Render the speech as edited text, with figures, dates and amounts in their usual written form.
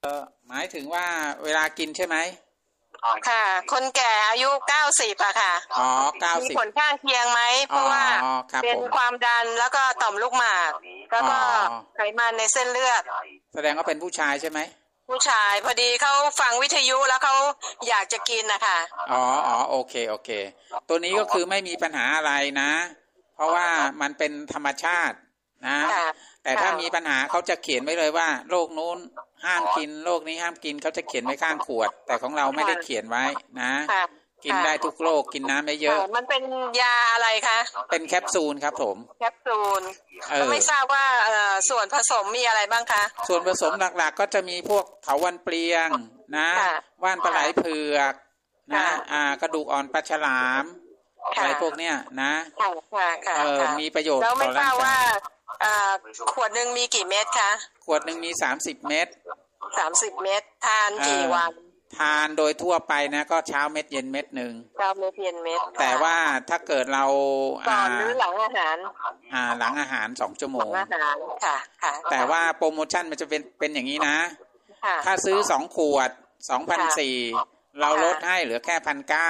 หมายถึงว่าเวลากินใช่ไหมค่ะคนแก่อายุ90อะค่ะอ๋อ90 มีผลข้างเคียงไหมเพราะว่าเป็นความดันแล้วก็ต่อมลูกหมากแล้วก็ไขมันในเส้นเลือดแสดงว่าเป็นผู้ชายใช่ไหมผู้ชายพอดีเขาฟังวิทยุแล้วเขาอยากจะกินนะคะอ๋อโอเคตัวนี้ก็คือไม่มีปัญหาอะไรนะเพราะว่ามันเป็นธรรมชาตินะแต่ถ้ามีปัญหาเขาจะเขียนไว้เลยว่าโรคนู้นห้ามกินโรคนี้ห้ามกินเขาจะเขียนไว้ข้างขวดแต่ของเราไม่ได้เขียนไว้นะกินได้ทุกโรคกินน้ำได้เยอะมันเป็นยาอะไรคะเป็นแคปซูลครับผมแคปซูลไม่ทราบว่าส่วนผสมมีอะไรบ้างคะส่วนผสมหลักๆก็จะมีพวกเถาวัลย์เปลียงนะว่านปลาไหลเผือกนะกระดูกอ่อนปลาฉลามอะไรพวกเนี้ยนะมีประโยชน์ต่อร่างกายแล้วไม่ทราบว่าขวดนึงมีกี่เม็ดคะขวดนึงมี30 เม็ด 30 เม็ดทานกี่วันทานโดยทั่วไปนะก็เช้าเม็ดเย็นเม็ดนึงเช้าเม็ดเย็นเม็ดแต่ว่าถ้าเกิดเราก่อนหรือหลังอาหารหลังอาหาร2 ชั่วโมงค่ะแต่ว่าโปรโมชั่นมันจะเป็นอย่างนี้นะถ้าซื้อ2 ขวด 2,400เราลดให้เหลือแค่1,900